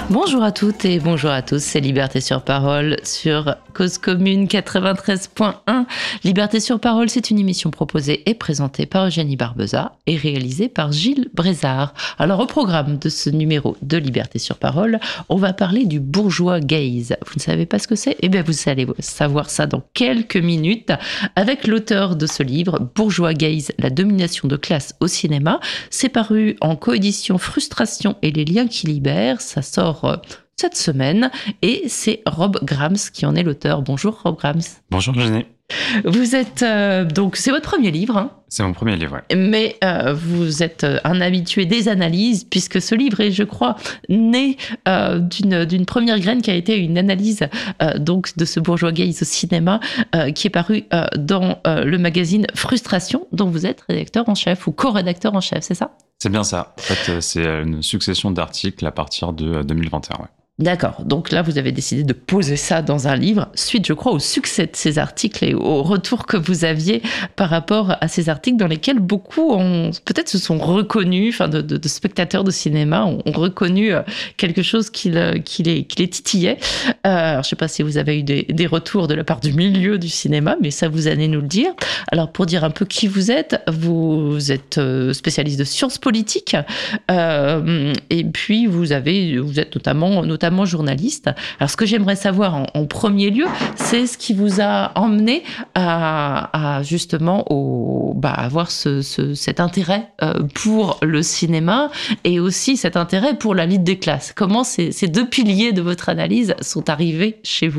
Bonjour à toutes et bonjour à tous, c'est Liberté sur Parole sur Cause Commune 93.1. Liberté sur Parole, c'est une émission proposée et présentée par Eugénie Barbeza et réalisée par Gilles Brézard. Alors au programme de ce numéro de Liberté sur Parole, on va parler du bourgeois gaze. Vous ne savez pas ce que c'est ? Eh bien vous allez savoir ça dans quelques minutes avec l'auteur de ce livre, Bourgeois gaze, la domination de classe au cinéma. C'est paru en coédition Frustration et les liens qui libèrent. Ça sort cette semaine et c'est Rob Grams qui en est l'auteur. Bonjour Rob Grams. Bonjour Eugénie. Vous êtes donc c'est votre premier livre, hein ? C'est mon premier livre, ouais. Mais vous êtes un habitué des analyses puisque ce livre est, je crois, né d'une première graine qui a été une analyse donc de ce bourgeois gaze au cinéma qui est paru dans le magazine Frustration dont vous êtes rédacteur en chef ou co-rédacteur en chef, c'est ça ? C'est bien ça. En fait, c'est une succession d'articles à partir de 2021, ouais. D'accord, donc là vous avez décidé de poser ça dans un livre, suite je crois au succès de ces articles et au retour que vous aviez par rapport à ces articles dans lesquels beaucoup peut-être se sont reconnus, enfin de spectateurs de cinéma ont reconnu quelque chose qui les titillait. Alors je ne sais pas si vous avez eu des retours de la part du milieu du cinéma, mais ça vous allez nous le dire. Alors pour dire un peu qui vous êtes spécialiste de sciences politiques et puis vous êtes notamment journaliste. Alors, ce que j'aimerais savoir en premier lieu, c'est ce qui vous a emmené à justement avoir cet intérêt pour le cinéma et aussi cet intérêt pour la lutte des classes. Comment ces deux piliers de votre analyse sont arrivés chez vous ?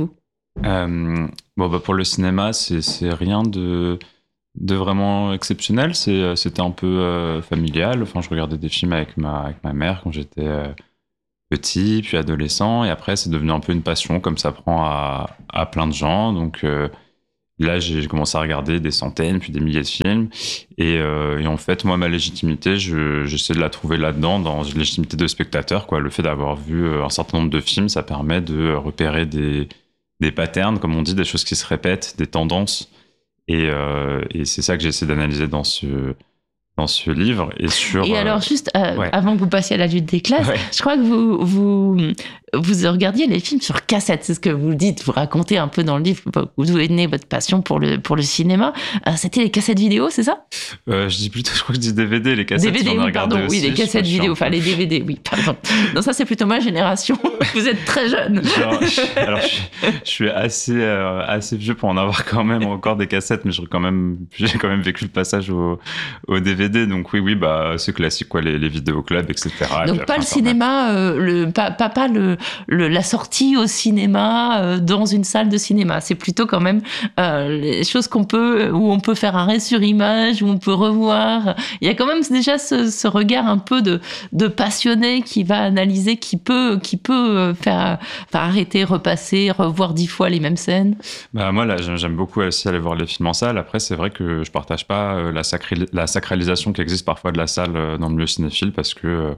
Pour le cinéma, c'est rien de vraiment exceptionnel. C'était un peu familial. Enfin, je regardais des films avec ma mère quand j'étais petit, puis adolescent, et après c'est devenu un peu une passion, comme ça prend à plein de gens. Donc là, j'ai commencé à regarder des centaines, puis des milliers de films, et en fait, moi, ma légitimité, j'essaie de la trouver là-dedans, dans une légitimité de spectateur, quoi. Le fait d'avoir vu un certain nombre de films, ça permet de repérer des patterns, comme on dit, des choses qui se répètent, des tendances, et c'est ça que j'essaie d'analyser dans ce livre. Et alors, juste avant que vous passiez à la lutte des classes, je crois que vous regardiez les films sur cassette, c'est ce que vous dites, vous racontez un peu dans le livre, d'où est née votre passion pour le cinéma. C'était les cassettes vidéo, c'est ça ? Je crois que je dis DVD, les cassettes. DVD, oui, pardon, aussi, oui, les cassettes vidéo, enfin les DVD, oui, pardon. Non, ça c'est plutôt ma génération, vous êtes très jeune. Alors, je suis assez vieux pour en avoir quand même encore des cassettes, mais j'ai quand même vécu le passage au DVD. Donc oui, c'est classique, quoi, les vidéoclubs, etc. Donc pas le cinéma, pas la sortie au cinéma dans une salle de cinéma. C'est plutôt quand même les choses où on peut faire arrêt sur image, où on peut revoir. Il y a quand même déjà ce regard un peu de passionné qui va analyser, qui peut faire arrêter, repasser, revoir 10 fois les mêmes scènes. Moi là, j'aime beaucoup aussi aller voir les films en salle. Après, c'est vrai que je partage pas la sacralisation qui existe parfois de la salle dans le milieu cinéphile parce que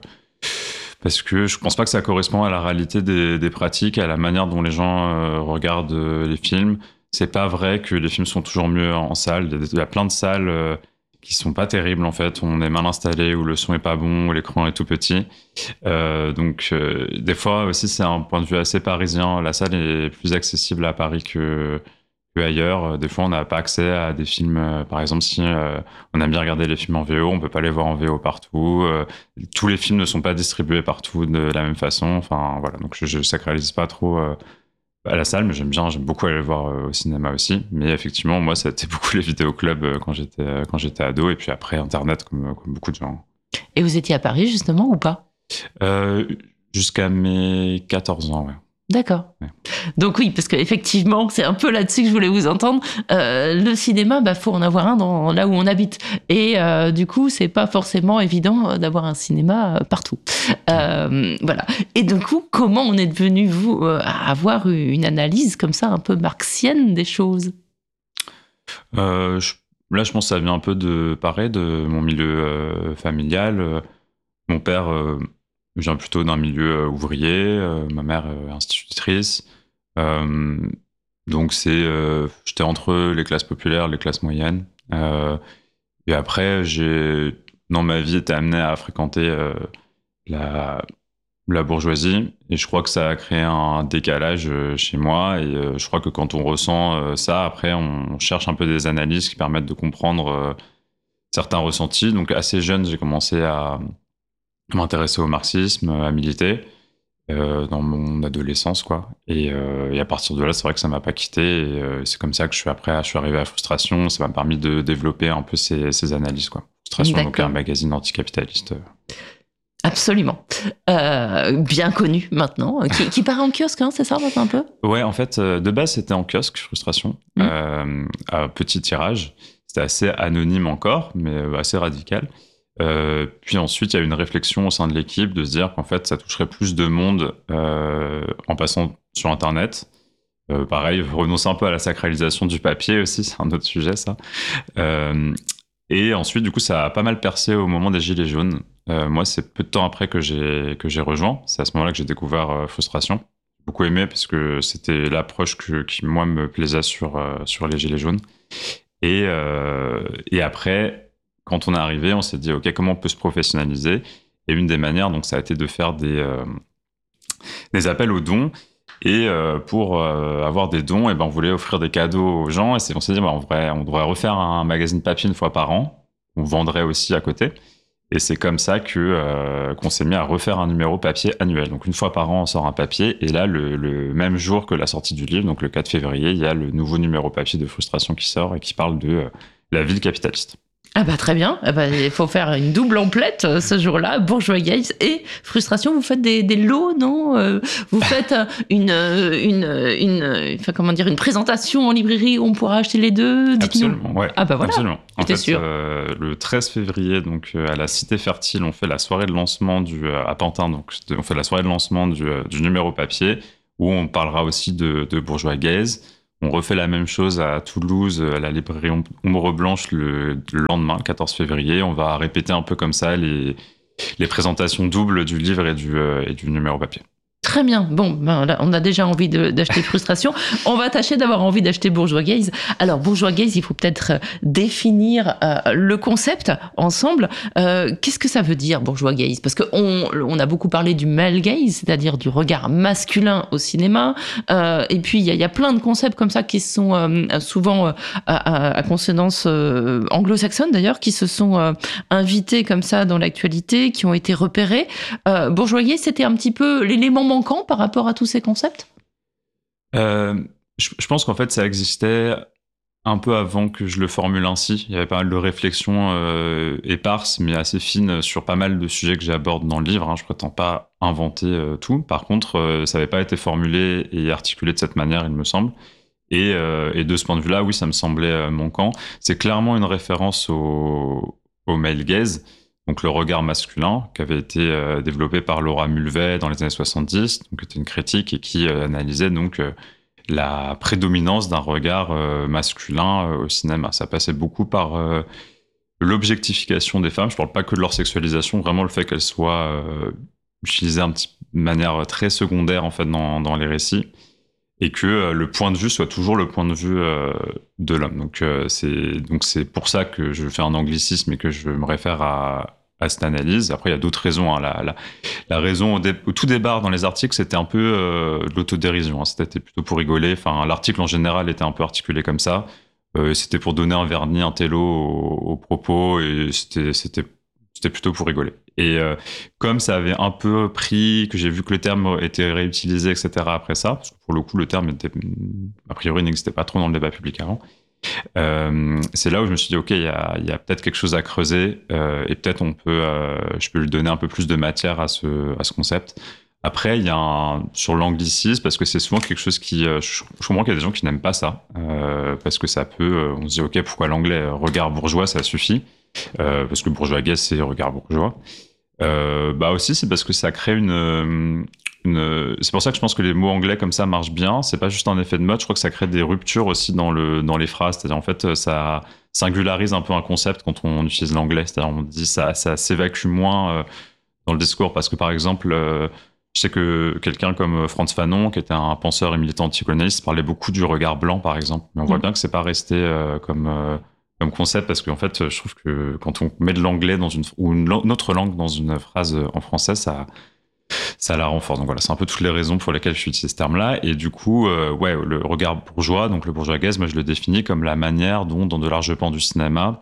je pense pas que ça correspond à la réalité des pratiques, à la manière dont les gens regardent les films. C'est pas vrai que les films sont toujours mieux en salle. Il y a plein de salles qui sont pas terribles en fait. On est mal installé, où le son est pas bon, où l'écran est tout petit. Donc des fois aussi c'est un point de vue assez parisien. La salle est plus accessible à Paris que ailleurs. Des fois, on n'a pas accès à des films. Par exemple, si on aime bien regarder les films en VO, on peut pas les voir en VO partout. Tous les films ne sont pas distribués partout de la même façon. Enfin, voilà. Donc, je sacralise pas trop à la salle, mais j'aime beaucoup aller le voir au cinéma aussi. Mais effectivement, moi, ça a été beaucoup les vidéoclubs quand j'étais ado, et puis après Internet, comme beaucoup de gens. Et vous étiez à Paris justement ou pas ? Jusqu'à mes 14 ans, ouais. D'accord. Ouais. Donc oui, parce qu'effectivement, c'est un peu là-dessus que je voulais vous entendre. Le cinéma, faut en avoir un là où on habite. Et du coup, c'est pas forcément évident d'avoir un cinéma partout. Voilà. Et du coup, comment on est devenu, vous, à avoir une analyse comme ça, un peu marxienne des choses ? Là, je pense que ça vient un peu de mon milieu familial. Mon père vient plutôt d'un milieu ouvrier, ma mère institutrice. Donc j'étais entre les classes populaires, les classes moyennes. Et après, dans ma vie, été amené à fréquenter la bourgeoisie. Et je crois que ça a créé un décalage chez moi. Et je crois que quand on ressent ça, après, on cherche un peu des analyses qui permettent de comprendre certains ressentis. Donc, assez jeune, j'ai commencé à m'intéresser au marxisme, à militer dans mon adolescence, quoi. Et à partir de là, c'est vrai que ça m'a pas quitté. Et c'est comme ça que je suis arrivé à Frustration. Ça m'a permis de développer un peu ces analyses, quoi. Frustration, donc un magazine anticapitaliste. Absolument. Bien connu maintenant, qui paraît en kiosque, hein, c'est ça, maintenant un peu? Ouais, en fait, de base, c'était en kiosque, Frustration, à petit tirage. C'était assez anonyme encore, mais assez radical. Puis ensuite, il y a eu une réflexion au sein de l'équipe de se dire qu'en fait, ça toucherait plus de monde en passant sur Internet. Pareil, renoncer un peu à la sacralisation du papier aussi, c'est un autre sujet, ça. Et ensuite, du coup, ça a pas mal percé au moment des Gilets jaunes. Moi, c'est peu de temps après que j'ai rejoint. C'est à ce moment-là que j'ai découvert Frustration. J'ai beaucoup aimé parce que c'était l'approche qui, moi, me plaisait sur les Gilets jaunes. Et après, quand on est arrivé, on s'est dit, OK, comment on peut se professionnaliser? Et une des manières, donc, ça a été de faire des appels aux dons. Et pour avoir des dons, on voulait offrir des cadeaux aux gens. Et on s'est dit, en vrai, on devrait refaire un magazine papier une fois par an. On vendrait aussi à côté. Et c'est comme ça qu'on s'est mis à refaire un numéro papier annuel. Donc une fois par an, on sort un papier. Et là, le même jour que la sortie du livre, donc le 4 février, il y a le nouveau numéro papier de Frustration qui sort et qui parle de la ville capitaliste. Ah bah très bien, il faut faire une double emplette ce jour-là, Bourgeois Gaze et Frustration. Vous faites des lots, non? Vous faites une présentation en librairie où on pourra acheter les deux? Absolument, ouais. Ah bah voilà, absolument. En fait, sûr. Le 13 février, donc à la Cité Fertile, on fait la soirée de lancement à Pantin, donc on fait la soirée de lancement du numéro papier où on parlera aussi de Bourgeois Gaze. On refait la même chose à Toulouse, à la librairie Ombre Blanche le lendemain, le 14 février. On va répéter un peu comme ça les présentations doubles du livre et du numéro papier. Très bien. Bon, là, on a déjà envie d'acheter Frustration. On va tâcher d'avoir envie d'acheter Bourgeois Gaze. Alors, Bourgeois Gaze, il faut peut-être définir le concept ensemble. Qu'est-ce que ça veut dire, Bourgeois Gaze? Parce qu'on a beaucoup parlé du male gaze, c'est-à-dire du regard masculin au cinéma. Et puis, il y a plein de concepts comme ça qui sont souvent à consonance anglo-saxonne, d'ailleurs, qui se sont invités comme ça dans l'actualité, qui ont été repérés. Bourgeois Gaze, c'était un petit peu l'élément manquant par rapport à tous ces concepts? Je pense qu'en fait, ça existait un peu avant que je le formule ainsi. Il y avait pas mal de réflexions éparses, mais assez fines sur pas mal de sujets que j'aborde dans le livre. Je prétends pas inventer tout. Par contre, ça n'avait pas été formulé et articulé de cette manière, il me semble. Et de ce point de vue-là, oui, ça me semblait manquant. C'est clairement une référence au male gaze, donc le regard masculin, qui avait été développé par Laura Mulvey dans les années 70, donc qui était une critique et qui analysait donc la prédominance d'un regard masculin au cinéma. Ça passait beaucoup par l'objectification des femmes. Je parle pas que de leur sexualisation, vraiment le fait qu'elles soient utilisées de manière très secondaire en fait dans les récits, et que le point de vue soit toujours le point de vue de l'homme. Donc c'est pour ça que je fais un anglicisme et que je me réfère à cette analyse. Après, il y a d'autres raisons. La raison au tout départ dans les articles, c'était un peu de l'autodérision. C'était plutôt pour rigoler. Enfin, l'article en général était un peu articulé comme ça. C'était pour donner un vernis, un télo aux propos, et c'était plutôt pour rigoler. Et comme ça avait un peu pris, que j'ai vu que le terme était réutilisé, etc. après ça, parce que pour le coup, le terme a priori n'existait pas trop dans le débat public avant. C'est là où je me suis dit, OK, il y a peut-être quelque chose à creuser, et peut-être je peux lui donner un peu plus de matière à ce concept. Après, il y a sur l'anglicisme, parce que c'est souvent quelque chose je comprends qu'il y a des gens qui n'aiment pas ça, parce que ça peut, on se dit, OK, pourquoi l'anglais regard bourgeois, ça suffit, parce que bourgeois gaze, c'est regard bourgeois. Aussi, c'est parce que ça crée c'est pour ça que je pense que les mots anglais comme ça marchent bien. C'est pas juste un effet de mode. Je crois que ça crée des ruptures aussi dans les phrases. C'est-à-dire, en fait, ça singularise un peu un concept quand on utilise l'anglais. C'est-à-dire, on dit ça s'évacue moins dans le discours. Parce que, par exemple, je sais que quelqu'un comme Frantz Fanon, qui était un penseur et militant anticolonialiste, parlait beaucoup du regard blanc, par exemple. Mais on voit bien que c'est pas resté comme concept, parce qu'en fait, je trouve que quand on met de l'anglais ou une autre langue dans une phrase en français, ça ça la renforce. Donc voilà, c'est un peu toutes les raisons pour lesquelles je suis utilisé ce terme-là. Et du coup, le regard bourgeois, donc le bourgeois gaze, moi je le définis comme la manière dont, dans de larges pans du cinéma,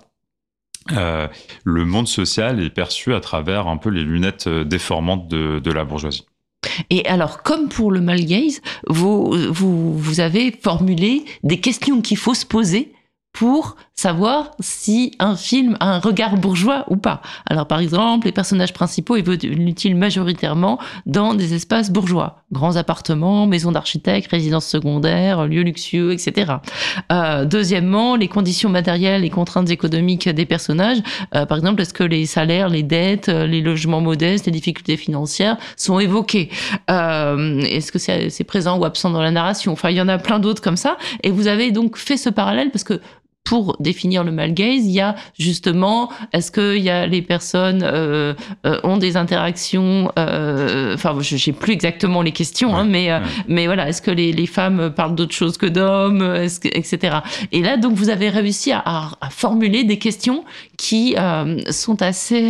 le monde social est perçu à travers un peu les lunettes déformantes de la bourgeoisie. Et alors, comme pour le male gaze, vous avez formulé des questions qu'il faut se poser pour savoir si un film a un regard bourgeois ou pas. Alors, par exemple, les personnages principaux évoluent-ils majoritairement dans des espaces bourgeois, grands appartements, maisons d'architectes, résidences secondaires, lieux luxueux, etc. Deuxièmement, les conditions matérielles et contraintes économiques des personnages. Par exemple, est-ce que les salaires, les dettes, les logements modestes, les difficultés financières sont évoqués? Est-ce que c'est présent ou absent dans la narration? Enfin, il y en a plein d'autres comme ça. Et vous avez donc fait ce parallèle parce que pour définir le male gaze, il y a justement, est-ce que les personnes ont des interactions, enfin, je sais plus exactement les questions, mais voilà, est-ce que les femmes parlent d'autre chose que d'hommes, etc. Et là, donc, vous avez réussi à formuler des questions qui sont assez,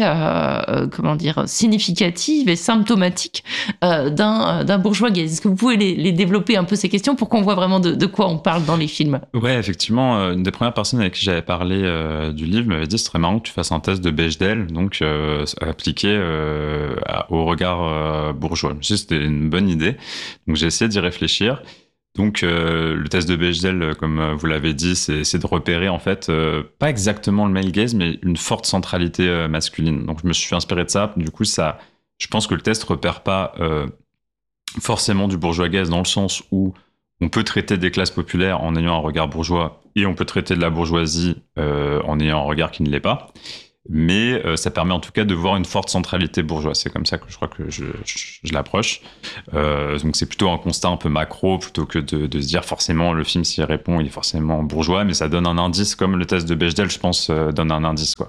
significatives et symptomatiques d'un bourgeois gaze. Est-ce que vous pouvez les développer un peu ces questions pour qu'on voit vraiment de quoi on parle dans les films? Ouais, effectivement, une des premières personnes avec qui j'avais parlé du livre m'avait dit c'est très marrant que tu fasses un test de Bechdel, donc appliqué au regard bourgeois. Je me suis dit c'était une bonne idée, donc j'ai essayé d'y réfléchir. Donc le test de Bechdel, comme vous l'avez dit, c'est de repérer en fait pas exactement le male gaze, mais une forte centralité masculine. Donc je me suis inspiré de ça. Du coup je pense que le test repère pas forcément du bourgeois gaze dans le sens où on peut traiter des classes populaires en ayant un regard bourgeois et on peut traiter de la bourgeoisie en ayant un regard qui ne l'est pas. Mais ça permet en tout cas de voir une forte centralité bourgeoise. C'est comme ça que je crois que je l'approche. Donc c'est plutôt un constat un peu macro plutôt que de se dire forcément le film s'y répond il est forcément bourgeois, mais ça donne un indice comme le test de Bechdel je pense donne un indice quoi.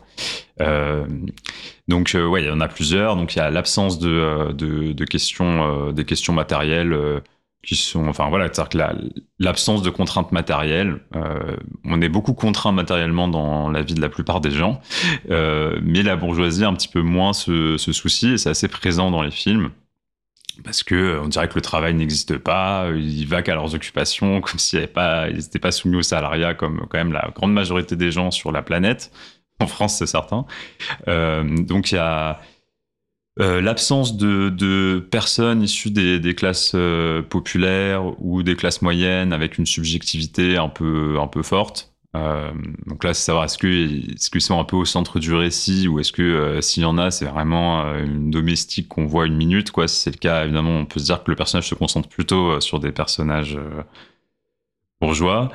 Donc il y en a plusieurs. Donc il y a l'absence de questions des questions matérielles qui sont, enfin voilà, c'est-à-dire que l'absence de contraintes matérielles, on est beaucoup contraint matériellement dans la vie de la plupart des gens, mais la bourgeoisie a un petit peu moins ce souci, et c'est assez présent dans les films, parce que on dirait que le travail n'existe pas, ils vaquent à leurs occupations, comme s'ils n'étaient pas soumis au salariat, comme quand même la grande majorité des gens sur la planète, en France c'est certain. Donc il y a l'absence de personnes issues des classes populaires ou des classes moyennes avec une subjectivité un peu forte. Donc là, c'est savoir est-ce qu'ils sont un peu au centre du récit ou est-ce que s'il y en a, c'est vraiment une domestique qu'on voit une minute, quoi. Si c'est le cas, évidemment, on peut se dire que le personnage se concentre plutôt sur des personnages bourgeois.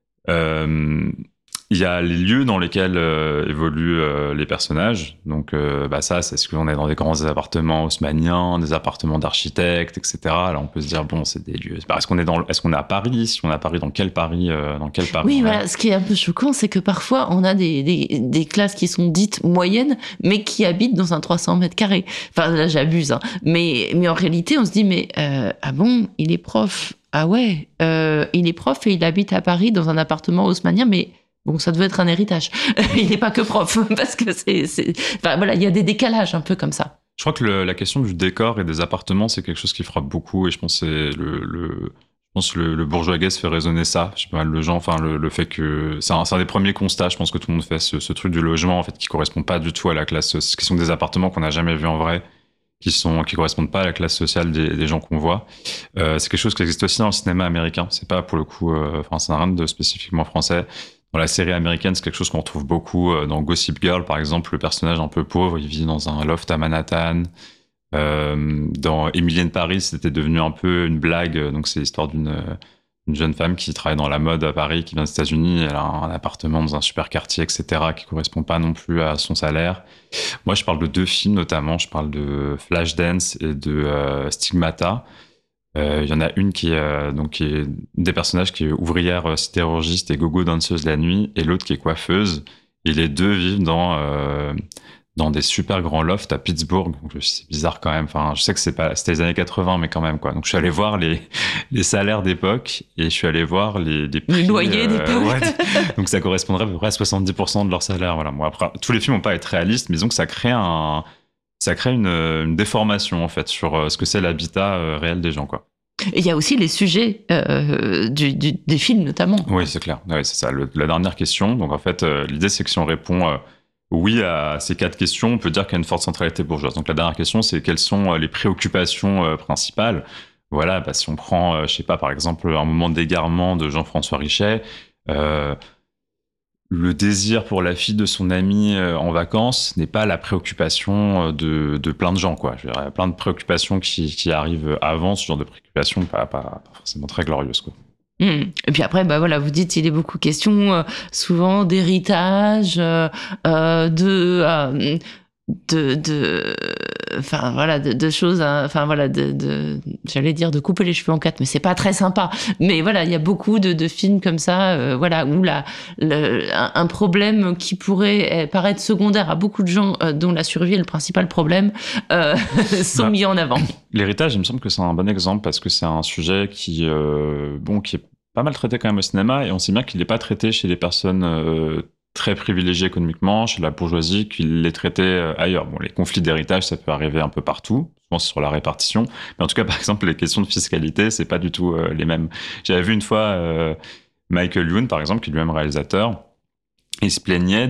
Il y a les lieux dans lesquels évoluent les personnages. Donc ça, c'est ce qu'on est dans des grands appartements haussmanniens, des appartements d'architectes, etc. Là, on peut se dire bon, c'est des lieux. Est-ce qu'on est à Paris? Si on est à Paris, dans quel Paris? Oui, voilà. Ce qui est un peu choquant, c'est que parfois on a des classes qui sont dites moyennes, mais qui habitent dans un 300 mètres carrés. Enfin là, j'abuse, hein. Mais en réalité, on se dit mais ah bon, il est prof. Ah ouais, il est prof et il habite à Paris dans un appartement haussmannien, mais bon, ça devait être un héritage. Il n'est pas que prof, parce que enfin, voilà, il y a des décalages un peu comme ça. Je crois que la question du décor et des appartements, c'est quelque chose qui frappe beaucoup, et je pense que le bourgeois gaze fait résonner ça. Je sais pas, le genre, enfin le fait que c'est un des premiers constats. Je pense que tout le monde fait ce truc du logement en fait qui correspond pas du tout à la classe, qui sont des appartements qu'on n'a jamais vus en vrai, qui correspondent pas à la classe sociale des gens qu'on voit. C'est quelque chose qui existe aussi dans le cinéma américain. C'est pas pour le coup, ça n'a rien de spécifiquement français. Dans la série américaine, c'est quelque chose qu'on retrouve beaucoup. Dans Gossip Girl, par exemple, le personnage un peu pauvre, il vit dans un loft à Manhattan. Dans Emily in Paris, c'était devenu un peu une blague. Donc, c'est l'histoire d'une jeune femme qui travaille dans la mode à Paris, qui vient des États-Unis. Elle a un appartement dans un super quartier, etc., qui correspond pas non plus à son salaire. Moi, je parle de 2 films, notamment. Je parle de Flashdance et de Stigmata. Il y en a une qui est des personnages qui est ouvrière sidérurgiste et gogo danseuse la nuit, et l'autre qui est coiffeuse. Et les deux vivent dans des super grands lofts à Pittsburgh. Donc c'est bizarre quand même. Enfin, je sais que c'était les années 80, mais quand même quoi. Donc je suis allé voir les salaires d'époque et je suis allé voir les prix, le loyer d'époque. Ouais, donc ça correspondrait à peu près à 70% de leur salaire. Voilà. Bon, après, tous les films n'ont pas à être réalistes, mais disons que ça crée ça crée une déformation en fait sur ce que c'est l'habitat réel des gens, quoi. Et il y a aussi les sujets des films notamment. Oui, c'est clair. Ouais, c'est ça. La dernière question. Donc en fait, l'idée c'est que si on répond oui à ces 4 questions, on peut dire qu'il y a une forte centralité bourgeoise. Donc la dernière question, c'est quelles sont les préoccupations principales. Voilà, bah, si on prend, je sais pas, par exemple, un moment d'égarement de Jean-François Richet, le désir pour la fille de son ami en vacances n'est pas la préoccupation de plein de gens, quoi. Je veux dire, il y a plein de préoccupations qui arrivent avant, ce genre de préoccupations pas forcément très glorieuses, quoi. Et puis après, bah voilà, vous dites, il est beaucoup question souvent d'héritage, enfin voilà, de choses, enfin voilà, j'allais dire de couper les cheveux en 4, mais c'est pas très sympa. Mais voilà, il y a beaucoup de films comme ça, voilà, où un problème qui pourrait paraître secondaire à beaucoup de gens, dont la survie est le principal problème, sont mis en avant. L'héritage, il me semble que c'est un bon exemple parce que c'est un sujet qui est pas mal traité quand même au cinéma, et on sait bien qu'il n'est pas traité chez les personnes très privilégiées économiquement, chez la bourgeoisie, qu'il est traité ailleurs. Bon, les conflits d'héritage, ça peut arriver un peu partout, souvent c'est sur la répartition, mais en tout cas, par exemple, les questions de fiscalité, c'est pas du tout les mêmes. J'avais vu une fois Michael Youn, par exemple, qui est lui-même réalisateur, il se plaignait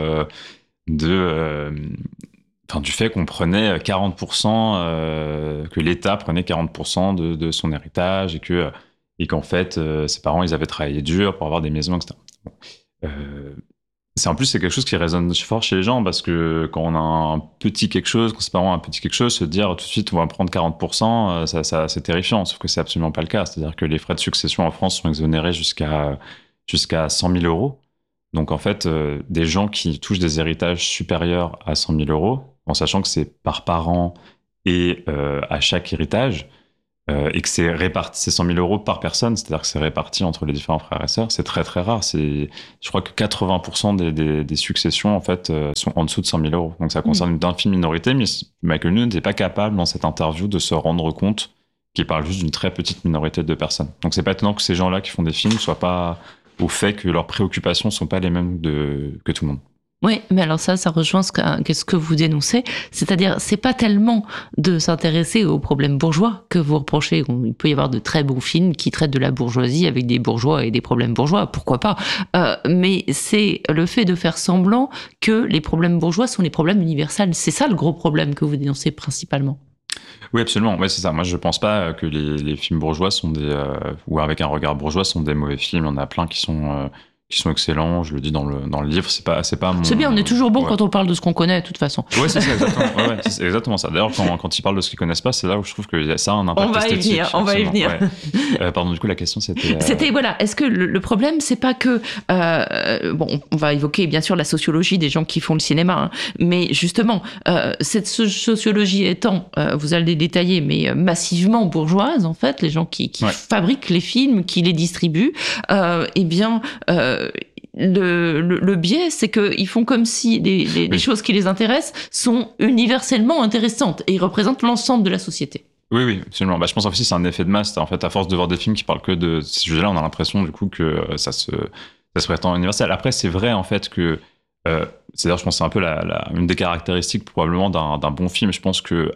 du fait qu'on prenait 40%, que l'État prenait 40% de son héritage, et qu'en fait, ses parents, ils avaient travaillé dur pour avoir des maisons, etc. Bon. En plus, c'est quelque chose qui résonne fort chez les gens, parce que quand on a un petit quelque chose, quand ses parents ont un petit quelque chose, se dire tout de suite on va prendre 40%, ça, c'est terrifiant, sauf que c'est absolument pas le cas. C'est-à-dire que les frais de succession en France sont exonérés jusqu'à 100 000 euros. Donc en fait, des gens qui touchent des héritages supérieurs à 100 000 euros, en sachant que c'est par parent et à chaque héritage, et que c'est réparti, c'est 100 000 euros par personne, c'est-à-dire que c'est réparti entre les différents frères et sœurs, c'est très très rare. Je crois que 80% des successions en fait sont en dessous de 100 000 euros. Donc ça concerne une infime minorité, mais Michael Youn n'était pas capable dans cette interview de se rendre compte qu'il parle juste d'une très petite minorité de personnes. Donc c'est pas étonnant que ces gens-là qui font des films soient pas au fait que leurs préoccupations sont pas les mêmes que tout le monde. Oui, mais alors ça rejoint ce que vous dénoncez, c'est-à-dire c'est pas tellement de s'intéresser aux problèmes bourgeois que vous reprochez. Il peut y avoir de très bons films qui traitent de la bourgeoisie avec des bourgeois et des problèmes bourgeois, pourquoi pas, mais c'est le fait de faire semblant que les problèmes bourgeois sont les problèmes universels. C'est ça le gros problème que vous dénoncez principalement. Oui, absolument. Ouais, c'est ça. Moi, je pense pas que les films bourgeois sont ou avec un regard bourgeois sont des mauvais films. Il y en a plein qui sont excellents. Je le dis dans le livre. C'est pas mon... C'est bien, on est toujours bon quand on parle de ce qu'on connaît, de toute façon. Ouais, c'est ça, exactement. Ouais, c'est exactement ça. D'ailleurs, quand ils parlent de ce qu'ils connaissent pas, c'est là où je trouve que ça a un impact esthétique. On va y venir. Ouais. Pardon, du coup, la question c'était... C'était, voilà, est-ce que le problème, c'est pas que... bon, on va évoquer, bien sûr, la sociologie des gens qui font le cinéma, hein, mais justement, cette sociologie étant, vous allez le détailler, mais massivement bourgeoise, en fait, les gens qui fabriquent les films, qui les distribuent, eh bien... Le biais, c'est qu'ils font comme si les choses qui les intéressent sont universellement intéressantes et ils représentent l'ensemble de la société. Oui, absolument. Je pense aussi que c'est un effet de masse. En fait, à force de voir des films qui parlent que de ces sujets-là, on a l'impression du coup que ça se prétend universel. Après, c'est vrai en fait que c'est-à-dire, je pense que c'est un peu une des caractéristiques probablement d'un bon film. Je pense que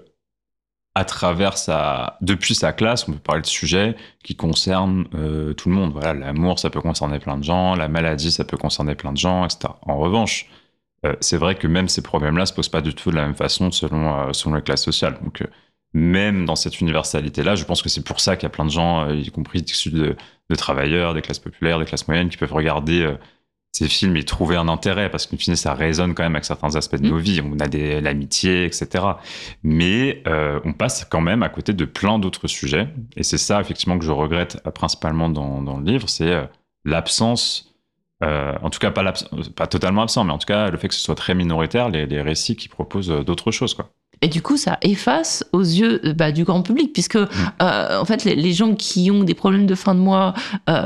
depuis sa classe, on peut parler de sujets qui concernent tout le monde. Voilà, l'amour, ça peut concerner plein de gens, la maladie, ça peut concerner plein de gens, etc. En revanche, c'est vrai que même ces problèmes-là se posent pas du tout de la même façon selon les classes sociales. Donc, même dans cette universalité-là, je pense que c'est pour ça qu'il y a plein de gens, y compris issus de travailleurs, des classes populaires, des classes moyennes, qui peuvent regarder ces films et trouver un intérêt, parce qu'au final, ça résonne quand même avec certains aspects de nos vies. On a l'amitié, etc. Mais on passe quand même à côté de plein d'autres sujets. Et c'est ça, effectivement, que je regrette principalement dans le livre, c'est l'absence, en tout cas pas totalement absent, mais en tout cas le fait que ce soit très minoritaire, les récits qui proposent d'autres choses, quoi. Et du coup, ça efface aux yeux du grand public, puisque en fait, les gens qui ont des problèmes de fin de mois,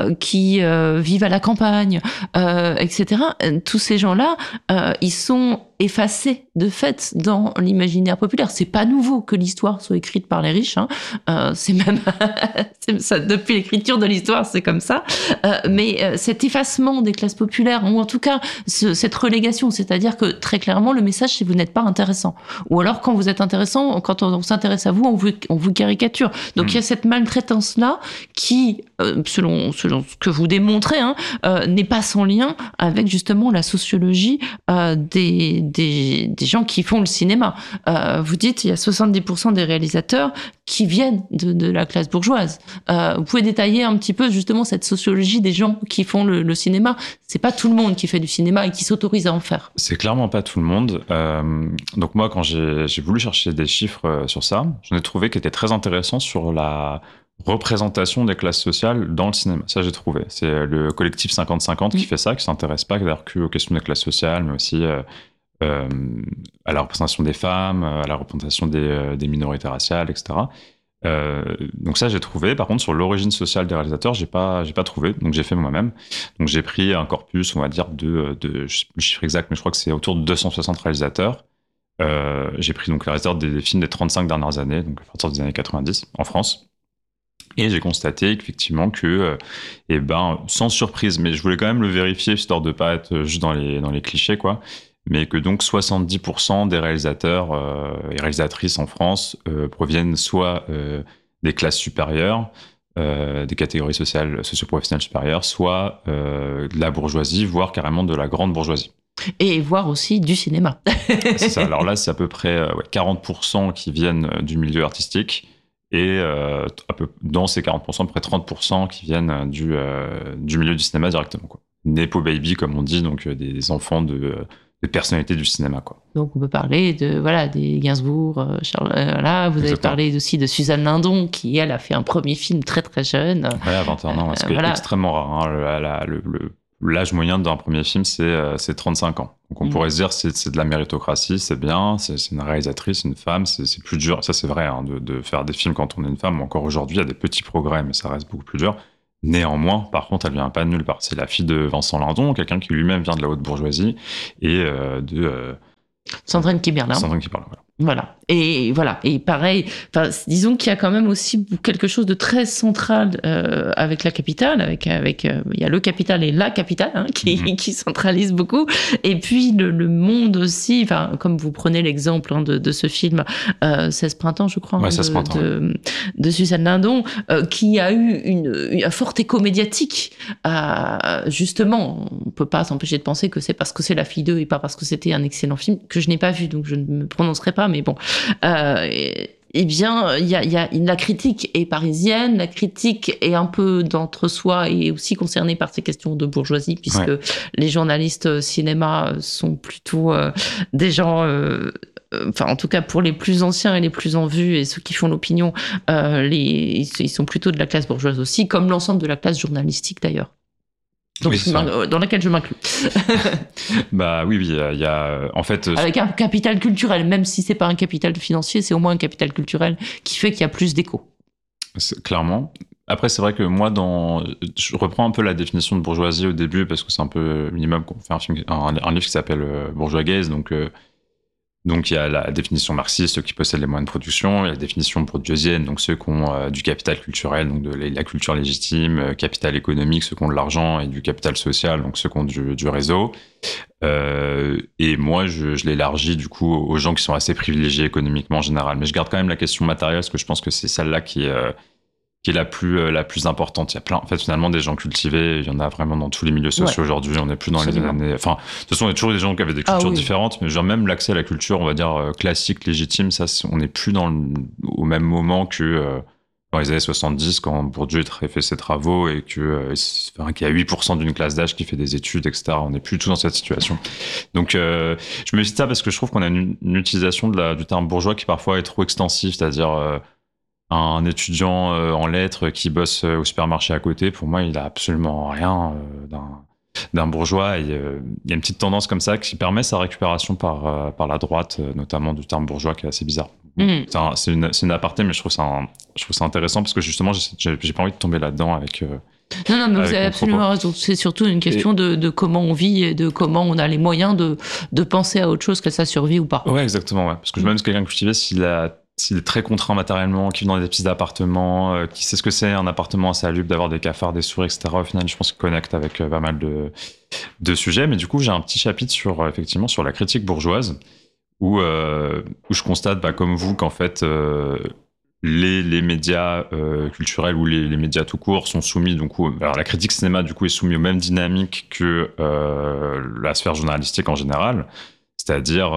qui vivent à la campagne, etc., tous ces gens-là, ils sont effacé de fait dans l'imaginaire populaire. C'est pas nouveau que l'histoire soit écrite par les riches, hein. C'est même c'est ça, depuis l'écriture de l'histoire, c'est comme ça. Mais cet effacement des classes populaires, ou en tout cas cette relégation, c'est-à-dire que très clairement le message c'est vous n'êtes pas intéressant. Ou alors quand vous êtes intéressant, quand on s'intéresse à vous, on vous caricature. Donc il y a cette maltraitance-là qui, selon ce que vous démontrez, hein, n'est pas sans lien avec justement la sociologie des gens qui font le cinéma. Vous dites il y a 70% des réalisateurs qui viennent de la classe bourgeoise. Vous pouvez détailler un petit peu justement cette sociologie des gens qui font le cinéma. C'est pas tout le monde qui fait du cinéma et qui s'autorise à en faire. C'est clairement pas tout le monde. Donc moi, quand j'ai voulu chercher des chiffres sur ça, j'en ai trouvé qui étaient très intéressants sur la représentation des classes sociales dans le cinéma. Ça, j'ai trouvé. C'est le collectif 50-50 qui fait ça, qui s'intéresse pas d'ailleurs qu'aux questions des classes sociales, mais aussi à la représentation des femmes, à la représentation des minorités raciales, etc. Donc ça, j'ai trouvé. Par contre, sur l'origine sociale des réalisateurs, j'ai pas trouvé. Donc j'ai fait moi-même. Donc j'ai pris un corpus, on va dire, je sais plus le chiffre exact, mais je crois que c'est autour de 260 réalisateurs. J'ai pris donc les réalisateurs des films des 35 dernières années, donc à partir des années 90 en France. Et j'ai constaté effectivement que, sans surprise, mais je voulais quand même le vérifier histoire de pas être juste dans les clichés, quoi. Mais que donc 70% des réalisateurs et réalisatrices en France proviennent soit des classes supérieures, des catégories sociales, socio-professionnelles supérieures, soit de la bourgeoisie, voire carrément de la grande bourgeoisie. Et voir aussi du cinéma. C'est ça. Alors là, c'est à peu près 40% qui viennent du milieu artistique. Et dans ces 40%, à peu près 30% qui viennent du milieu du cinéma directement, quoi. Nepo baby, comme on dit, donc des enfants de personnalités du cinéma, quoi. Donc on peut parler des Gainsbourg, Charles, vous avez parlé aussi de Suzanne Lindon, qui elle a fait un premier film très très jeune. Ouais, à 21 ans, ce qui est extrêmement rare, hein. L'âge moyen d'un premier film, c'est 35 ans. Donc on pourrait se dire c'est de la méritocratie, c'est bien, c'est une réalisatrice, une femme, c'est plus dur. Ça c'est vrai, hein, de faire des films quand on est une femme. Encore aujourd'hui, il y a des petits progrès, mais ça reste beaucoup plus dur. Néanmoins, par contre, elle vient pas de nulle part. C'est la fille de Vincent Lindon, quelqu'un qui lui-même vient de la haute bourgeoisie, et Sandrine Kiberlin. Voilà. Et pareil, disons qu'il y a quand même aussi quelque chose de très central avec la capitale, il y a le capital et la capitale, hein, qui centralise beaucoup. Et puis le monde aussi, comme vous prenez l'exemple, hein, de ce film 16 printemps, je crois, de Suzanne Lindon, qui a eu un fort écho médiatique. Justement, on peut pas s'empêcher de penser que c'est parce que c'est La fille d'eux et pas parce que c'était un excellent film que je n'ai pas vu, donc je ne me prononcerai pas, mais bon. Eh bien, la critique est parisienne, la critique est un peu d'entre-soi et aussi concernée par ces questions de bourgeoisie, puisque les journalistes cinéma sont plutôt des gens... en tout cas pour les plus anciens et les plus en vue et ceux qui font l'opinion, ils sont plutôt de la classe bourgeoise aussi, comme l'ensemble de la classe journalistique d'ailleurs. Donc, dans laquelle je m'inclus. Oui, il y a en fait... Avec un capital culturel, même si c'est pas un capital financier, c'est au moins un capital culturel qui fait qu'il y a plus d'écho. Clairement. Après, c'est vrai que moi, je reprends un peu la définition de bourgeoisie au début, parce que c'est un peu minimum qu'on fait un livre qui s'appelle Bourgeois Gaze, donc il y a la définition marxiste, ceux qui possèdent les moyens de production, il y a la définition bourdieusienne, donc ceux qui ont du capital culturel, donc de la culture légitime, capital économique, ceux qui ont de l'argent, et du capital social, donc ceux qui ont du réseau. Et moi, je l'élargis du coup aux gens qui sont assez privilégiés économiquement en général. Mais je garde quand même la question matérielle, parce que je pense que c'est celle-là qui est la plus importante. Il y a plein, en fait, finalement, des gens cultivés. Il y en a vraiment dans tous les milieux sociaux aujourd'hui. On n'est plus dans les années. Enfin, de toute façon, il y a toujours des gens qui avaient des cultures différentes, mais genre même l'accès à la culture, on va dire classique, légitime, ça, on n'est plus au même moment que dans les années 70, quand Bourdieu a fait ses travaux et qu'il y a 8% d'une classe d'âge qui fait des études, etc. On n'est plus tout dans cette situation. Donc, je me dis ça parce que je trouve qu'on a une utilisation du terme bourgeois qui parfois est trop extensive, c'est-à-dire un étudiant en lettres qui bosse au supermarché à côté, pour moi, il a absolument rien d'un bourgeois. Et il y a une petite tendance comme ça qui permet sa récupération par la droite, notamment du terme bourgeois, qui est assez bizarre. C'est une aparté, mais je trouve ça intéressant parce que justement, j'ai pas envie de tomber là-dedans avec Non, mais vous avez absolument raison. C'est surtout une question de comment on vit et de comment on a les moyens de penser à autre chose que sa survie ou pas. Ouais, exactement. Ouais. Parce que même quelqu'un cultivé, s'il est très contraint matériellement, qui vit dans des petits appartements, qui sait ce que c'est un appartement insalubre, d'avoir des cafards, des souris, etc. Au final, je pense qu'il connecte avec pas mal de sujets. Mais du coup, j'ai un petit chapitre effectivement sur la critique bourgeoise où je constate, comme vous, qu'en fait, les médias culturels ou les médias tout court sont soumis, alors la critique cinéma, du coup, est soumise aux mêmes dynamiques que la sphère journalistique en général, c'est-à-dire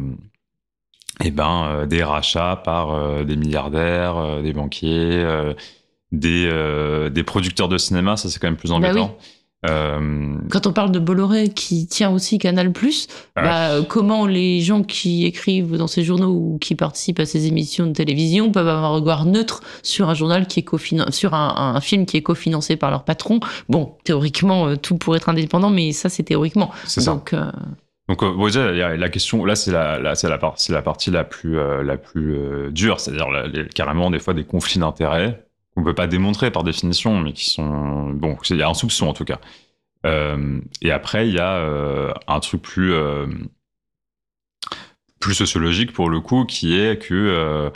des rachats par des milliardaires, des banquiers, des producteurs de cinéma, ça c'est quand même plus embêtant. Oui. Quand on parle de Bolloré qui tient aussi Canal+, comment les gens qui écrivent dans ces journaux ou qui participent à ces émissions de télévision peuvent avoir un regard neutre sur un journal qui est sur un film qui est cofinancé par leur patron. Bon, théoriquement, tout pourrait être indépendant, mais ça c'est théoriquement. C'est ça. Donc, la question, là, c'est la partie la plus dure, c'est-à-dire carrément des fois des conflits d'intérêts qu'on peut pas démontrer par définition, mais qui sont il y a un soupçon en tout cas. Et après, il y a un truc plus sociologique pour le coup, qui est que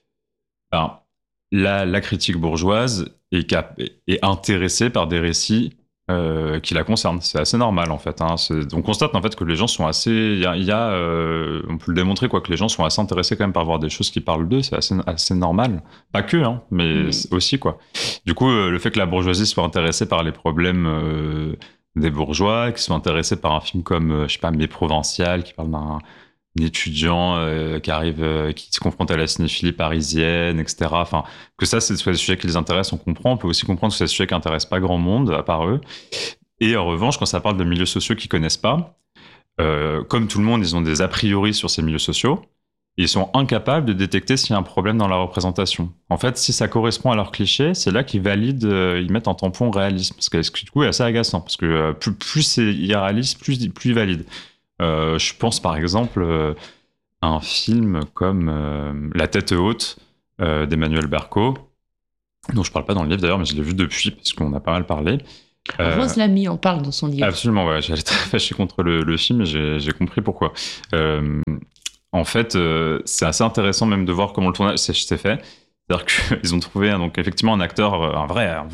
la critique bourgeoise est intéressée par des récits qui la concernent. C'est assez normal en fait. On constate en fait que les gens sont assez. On peut le démontrer que les gens sont assez intéressés quand même par voir des choses qui parlent d'eux. C'est assez normal. Pas que, mais aussi quoi. Du coup, le fait que la bourgeoisie soit intéressée par les problèmes des bourgeois, qu'ils soient intéressés par un film comme Mes Provinciales, qui parle d'un étudiant qui arrive, qui se confronte à la cinéphilie parisienne, etc. Enfin, que ça, c'est des sujets qui les intéressent, on comprend. On peut aussi comprendre que c'est des sujets qui n'intéressent pas grand monde, à part eux. Et en revanche, quand ça parle de milieux sociaux qu'ils connaissent pas, comme tout le monde, ils ont des a priori sur ces milieux sociaux. Ils sont incapables de détecter s'il y a un problème dans la représentation. En fait, si ça correspond à leur cliché, c'est là qu'ils valident, ils mettent un tampon réalisme. Parce que du coup, c'est assez agaçant. Parce que plus c'est irréaliste, plus ils valident. Je pense par exemple à un film comme La tête haute d'Emmanuel Berco, dont je parle pas dans le livre d'ailleurs, mais je l'ai vu depuis parce qu'on a pas mal parlé. Rose Lamy en parle dans son livre. Absolument, ouais. J'allais très fâché contre le film, et j'ai compris pourquoi. En fait, c'est assez intéressant même de voir comment le tournage s'est fait. C'est-à-dire qu'ils ont trouvé donc effectivement un acteur, un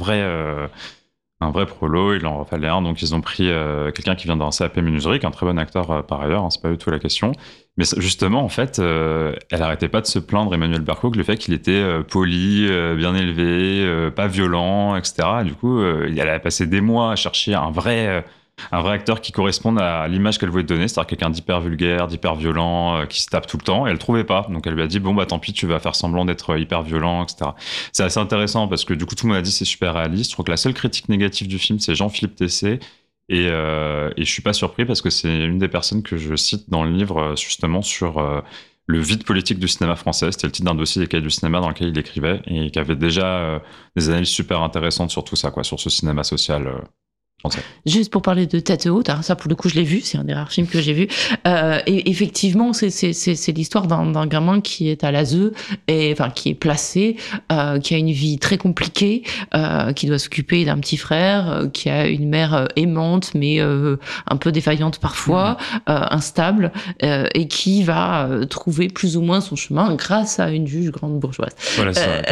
vrai prolo, il en fallait un, donc ils ont pris quelqu'un qui vient d'un CAP menuiserie, qui est un très bon acteur par ailleurs, c'est pas du tout la question. Mais justement, en fait, elle arrêtait pas de se plaindre, Emmanuel Berco, que le fait qu'il était poli, bien élevé, pas violent, etc. Et du coup, elle a passé des mois à chercher un vrai acteur qui corresponde à l'image qu'elle voulait donner, c'est-à-dire quelqu'un d'hyper vulgaire, d'hyper violent, qui se tape tout le temps, et elle trouvait pas. Donc elle lui a dit, tant pis, tu vas faire semblant d'être hyper violent, etc. C'est assez intéressant parce que du coup, tout le monde a dit c'est super réaliste. Je trouve que la seule critique négative du film, c'est Jean-Philippe Tessé. Et je suis pas surpris parce que c'est une des personnes que je cite dans le livre, justement, sur le vide politique du cinéma français. C'était le titre d'un dossier des cahiers du cinéma dans lequel il écrivait et qui avait déjà des analyses super intéressantes sur tout ça, sur ce cinéma social. Juste pour parler de Tête haute, ça pour le coup je l'ai vu, c'est un des rares films que j'ai vu. Et effectivement, c'est l'histoire d'un gamin qui est à l'ASE, qui est placé, qui a une vie très compliquée, qui doit s'occuper d'un petit frère, qui a une mère aimante mais un peu défaillante parfois, instable, et qui va trouver plus ou moins son chemin grâce à une juge grande bourgeoise. Voilà, ça.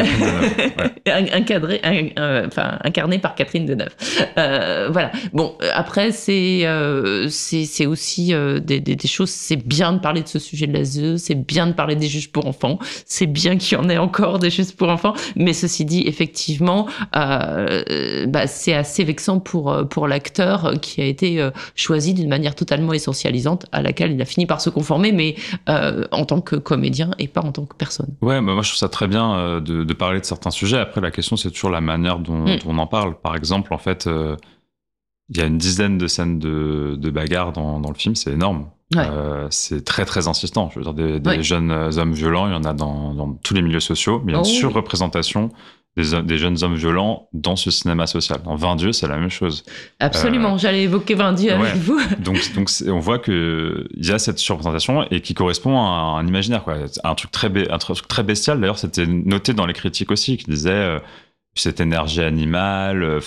Incarné par Catherine Deneuve. Voilà. Bon, après, c'est aussi des choses. C'est bien de parler de ce sujet de l'ASE, c'est bien de parler des juges pour enfants, c'est bien qu'il y en ait encore des juges pour enfants. Mais ceci dit, effectivement, c'est assez vexant pour l'acteur qui a été choisi d'une manière totalement essentialisante à laquelle il a fini par se conformer, mais en tant que comédien et pas en tant que personne. Ouais, moi je trouve ça très bien de parler de certains sujets. Après, la question, c'est toujours la manière dont on en parle. Par exemple, en fait. Il y a une dizaine de scènes de bagarre dans le film, c'est énorme. Ouais. C'est très très insistant. Je veux dire, des jeunes hommes violents, il y en a dans tous les milieux sociaux, mais il y a une surreprésentation des jeunes hommes violents dans ce cinéma social. Dans 20 Dieux, c'est la même chose. Absolument, j'allais évoquer 20 Dieux avec vous. Donc on voit qu'il y a cette surreprésentation et qui correspond à un imaginaire, un truc très bestial. D'ailleurs, c'était noté dans les critiques aussi, qui disaient cette énergie animale.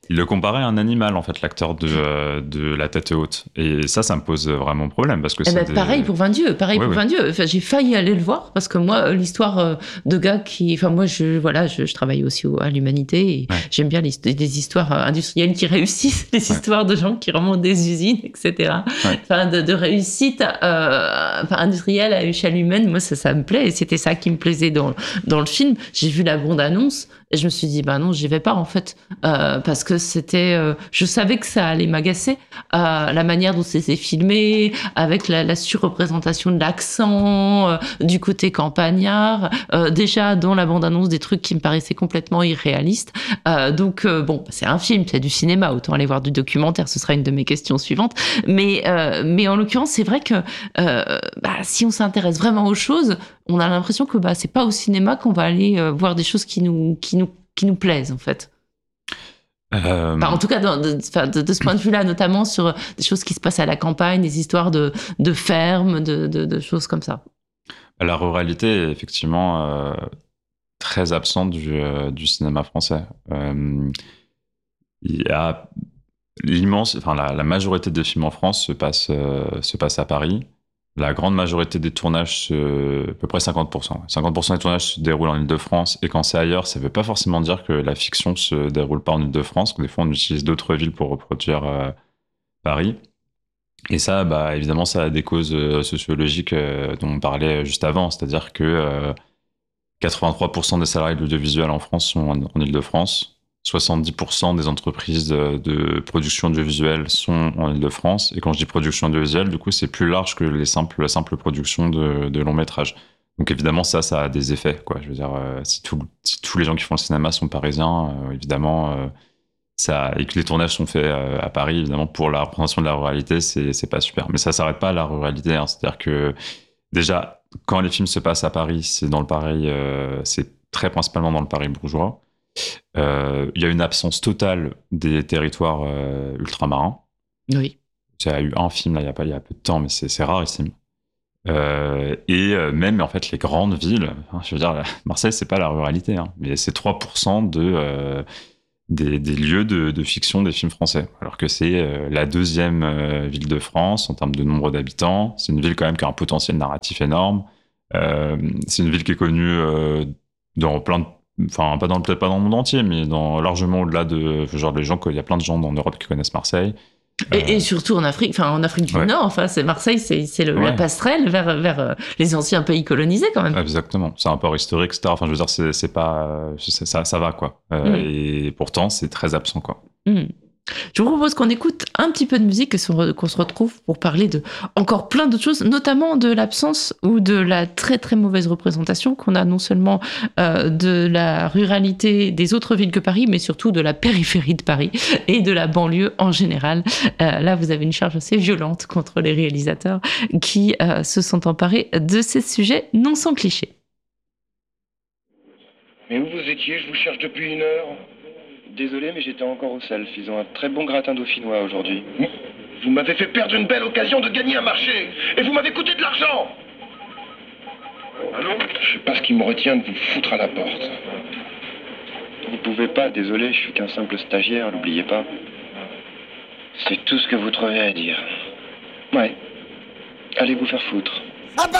Il le comparait à un animal, en fait, l'acteur de La Tête Haute. Et ça me pose vraiment problème, parce que Eh ben, pareil pour Vindieu, Oui, oui. Enfin, j'ai failli aller le voir parce que moi, l'histoire de gars qui, enfin moi, je travaille aussi à l'Humanité et Ouais. j'aime bien les histoires industrielles qui réussissent, les histoires de gens qui remontent des usines, etc. Ouais. Enfin, de réussite industrielle à échelle humaine, moi ça me plaît et c'était ça qui me plaisait dans le film. J'ai vu la bande-annonce et je me suis dit bah non, j'y vais pas en fait parce que c'était, je savais que ça allait m'agacer, la manière dont c'était filmé, avec la surreprésentation de l'accent, du côté campagnard, déjà dans la bande-annonce des trucs qui me paraissaient complètement irréalistes. Donc bon, c'est un film, c'est du cinéma, autant aller voir du documentaire, ce sera une de mes questions suivantes. Mais en l'occurrence, c'est vrai que si on s'intéresse vraiment aux choses, on a l'impression que c'est pas au cinéma qu'on va aller voir des choses qui nous plaisent en fait. Enfin, en tout cas, de ce point de vue-là, notamment sur des choses qui se passent à la campagne, des histoires de fermes, de choses comme ça. La ruralité est effectivement très absente du cinéma français. Il y a la majorité des films en France se passe à Paris. La grande majorité des tournages, à peu près 50%. 50% des tournages se déroulent en Île-de-France, et quand c'est ailleurs, ça ne veut pas forcément dire que la fiction se déroule pas en Île-de-France, que des fois on utilise d'autres villes pour reproduire Paris. Et ça, évidemment, ça a des causes sociologiques dont on parlait juste avant, c'est-à-dire que 83% des salariés de l'audiovisuel en France sont en Île-de-France. 70% des entreprises de production audiovisuelle sont en Île-de-France. Et quand je dis production audiovisuelle, du coup, c'est plus large que la simple production de long métrage. Donc évidemment, ça a des effets, quoi. Je veux dire, si tous les gens qui font le cinéma sont parisiens, évidemment, et que les tournages sont faits à Paris, évidemment, pour la représentation de la ruralité, c'est pas super. Mais ça s'arrête pas à la ruralité, hein. C'est-à-dire que déjà, quand les films se passent à Paris, c'est dans le Paris, c'est très principalement dans le Paris bourgeois. Il y a une absence totale des territoires ultramarins. Oui. Il y a eu un film là, il y a peu de temps, mais c'est rarissime. Même en fait les grandes villes, je veux dire, Marseille, c'est pas la ruralité, hein, mais c'est 3% des lieux de fiction des films français, alors que c'est la deuxième ville de France en termes de nombre d'habitants. C'est une ville quand même qui a un potentiel narratif énorme. C'est une ville qui est connue dans plein de... Enfin, peut-être pas dans le monde entier, mais largement au-delà de... Genre, il y a plein de gens en Europe qui connaissent Marseille. Et surtout en Afrique du ouais. Nord, c'est Marseille, c'est la passerelle vers les anciens pays colonisés quand même. Exactement, c'est un port historique, etc. Enfin, je veux dire, c'est pas... ça va, quoi. Et pourtant, c'est très absent, quoi. Je vous propose qu'on écoute un petit peu de musique et qu'on se retrouve pour parler de encore plein d'autres choses, notamment de l'absence ou de la très très mauvaise représentation qu'on a non seulement de la ruralité des autres villes que Paris, mais surtout de la périphérie de Paris et de la banlieue en général. Là, vous avez une charge assez violente contre les réalisateurs qui se sont emparés de ces sujets non sans clichés. Mais où vous étiez? Je vous cherche depuis 1 heure. Désolé, mais j'étais encore au self. Ils ont un très bon gratin dauphinois aujourd'hui. Vous m'avez fait perdre une belle occasion de gagner un marché. Et vous m'avez coûté de l'argent. Allô? Je sais pas ce qui me retient de vous foutre à la porte. Vous pouvez pas, désolé, je suis qu'un simple stagiaire, n'oubliez pas. C'est tout ce que vous trouvez à dire. Ouais. Allez vous faire foutre.